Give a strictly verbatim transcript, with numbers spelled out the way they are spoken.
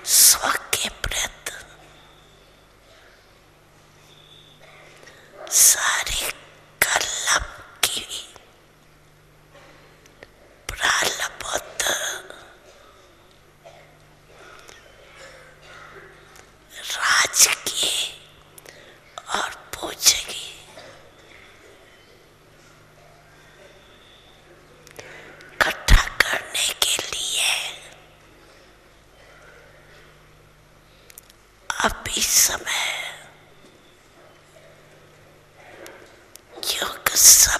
स्व के प्रति सारी कलम की प्रालब्ध राजकीय और पूजगी इकट्ठा करने के लिए अभी समय युग